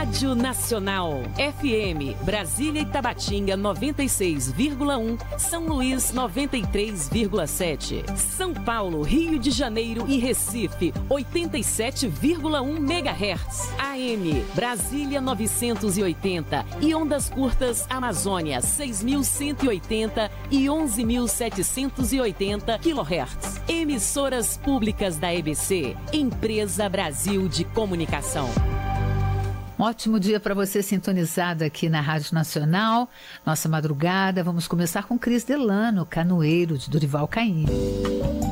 Rádio Nacional. FM, Brasília e Tabatinga 96,1. São Luís 93,7. São Paulo, Rio de Janeiro e Recife 87,1 MHz. AM, Brasília 980 e ondas curtas Amazônia 6.180 e 11.780 kHz. Emissoras públicas da EBC, Empresa Brasil de Comunicação. Um ótimo dia para você sintonizado aqui na Rádio Nacional. Nossa madrugada, vamos começar com Cris Delano, Canoeiro, de Dorival Caymmi.